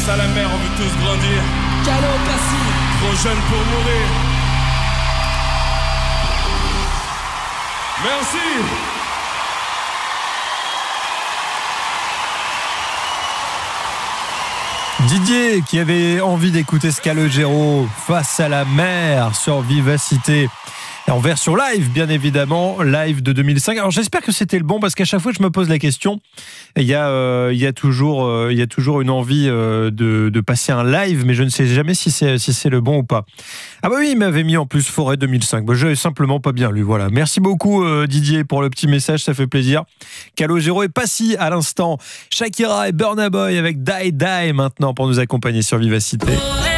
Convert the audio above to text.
Face à la mer, on veut tous grandir. Calopassi. Trop jeune pour mourir. Merci. Didier qui avait envie d'écouter Calogero, Face à la mer sur Vivacité. Et en version live, bien évidemment, live de 2005. Alors j'espère que c'était le bon, parce qu'à chaque fois que je me pose la question, il y a toujours une envie de passer un live, mais je ne sais jamais si c'est le bon ou pas. Ah bah oui, il m'avait mis en plus Forêt 2005. Bah, je n'avais simplement pas bien lu. Voilà. Merci beaucoup Didier pour le petit message, ça fait plaisir. Calogero et Passy à l'instant. Shakira et Burna Boy avec Die Die maintenant pour nous accompagner sur Vivacité.